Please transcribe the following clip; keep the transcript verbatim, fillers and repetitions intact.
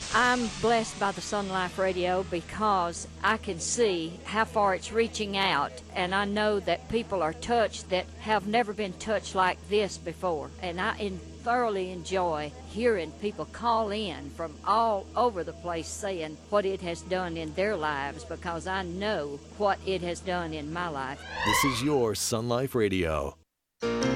I'm blessed by the Sun Life Radio because I can see how far it's reaching out, and I know that people are touched that have never been touched like this before. And I in, thoroughly enjoy hearing people call in from all over the place saying what it has done in their lives, because I know what it has done in my life. This is your Sun Life Radio.